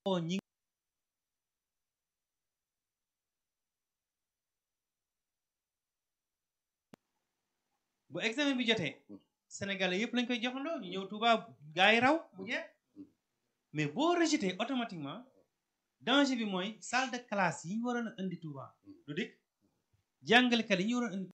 ñi bu examen bi jotee sénégalais yëpp lañ koy joxandoo ñu ñëw Touba gaa yi raw mu jeex mais boo rejeté automatiquement danger bi mooy salle de classe yi ñu waroon a indi Touba du dikk jàngalekat yi ñu waroon a indi